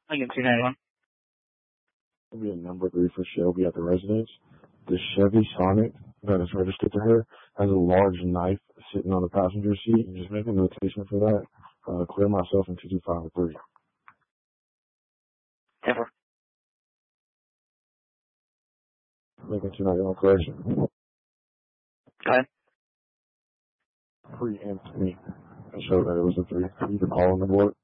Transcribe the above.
Lincoln 291. It'll be a number 3 for Shelby at the residence. The Chevy Sonic that is registered to her has a large knife sitting on the passenger seat. And just make a notation for that. Clear myself in 225 10-4. Lincoln 291 correction. Go ahead. Preempt me and show that it was a 3 to call on the board.